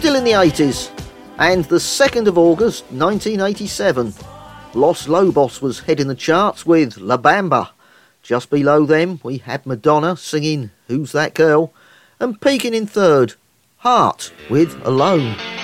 Still in the 80s, and the 2nd of August 1987, Los Lobos was heading the charts with La Bamba. Just below them we had Madonna singing Who's That Girl, and peaking in 3rd, Heart with Alone.